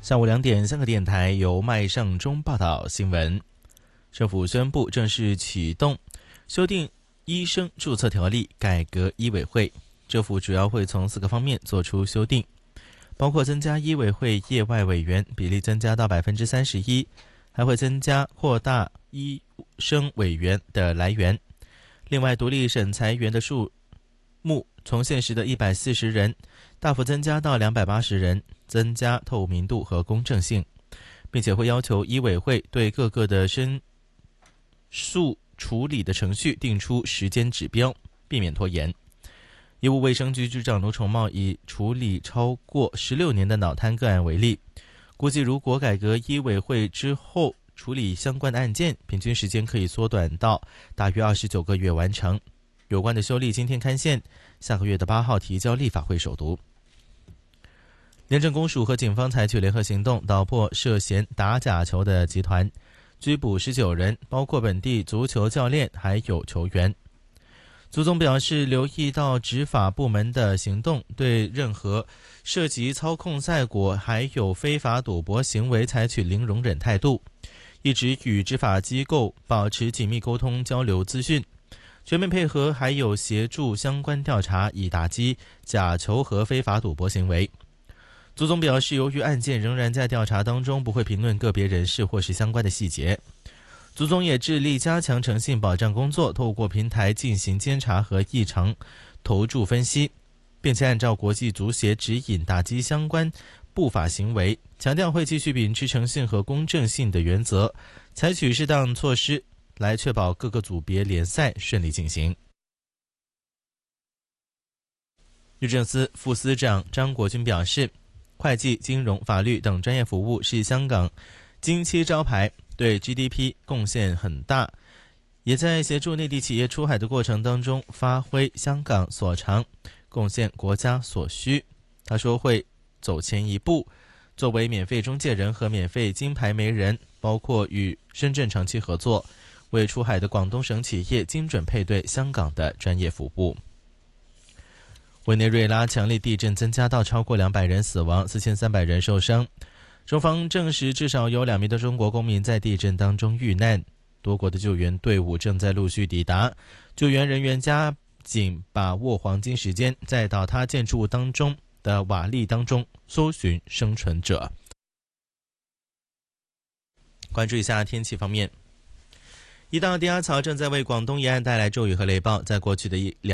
下午2点，香港电台由麦尚中报道新闻。政府宣布正式启动修订医生注册条例，改革医委会。政府主要会从4个方面做出修订，包括增加医委会业外委员比例增加到31%，还会增加扩大医生委员的来源。另外，独立审裁员的数目从现时的140人大幅增加到280人，增加透明度和公正性，并且会要求医委会对各个的申诉处理的程序定出时间指标，避免拖延。医务卫生局局长卢宠茂以处理超过16年的脑瘫个案为例，估计如果改革医委会之后处理相关的案件，平均时间可以缩短到大约29个月完成。有关的修例今天刊宪，下个月的8号提交立法会首读。廉政公署和警方采取联合行动，捣破涉嫌打假球的集团，拘捕19人，包括本地足球教练还有球员。足总表示，留意到执法部门的行动，对任何涉及操控赛果还有非法赌博行为采取零容忍态度，一直与执法机构保持紧密沟通交流资讯，全面配合还有协助相关调查，以打击假球和非法赌博行为。足总表示，由于案件仍然在调查当中，不会评论个别人士或是相关的细节。足总也致力加强诚信保障工作，透过平台进行监察和异常投注分析，并且按照国际足协指引打击相关不法行为，强调会继续秉持诚信和公正性的原则，采取适当措施来确保各个组别联赛顺利进行。律政司副司长张国军表示，会计、金融、法律等专业服务是香港金漆招牌，对 GDP 贡献很大，也在协助内地企业出海的过程当中发挥香港所长，贡献国家所需。他说会走前一步，作为免费中介人和免费金牌媒人，包括与深圳长期合作，为出海的广东省企业精准配对香港的专业服务。委内瑞拉强烈地震增加到超过200人死亡，4300人受伤。中方证实至少有2名的中国公民在地震当中遇难，多国的救援队伍正在陆续抵达，救援人员加紧把握黄金时间，在倒塌建筑物当中的瓦砾当中搜寻生存者。关注一下天气方面，一道低压槽正在为广东沿岸带来骤雨和雷暴，在过去的